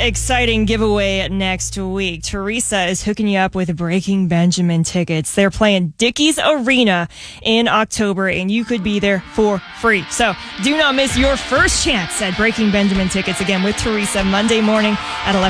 exciting giveaway next week. Teresa is hooking you up with Breaking Benjamin tickets. They're playing Dickies Arena in October, and you could be there for free. So do not miss your first chance at Breaking Benjamin tickets again with Teresa Monday morning at 11.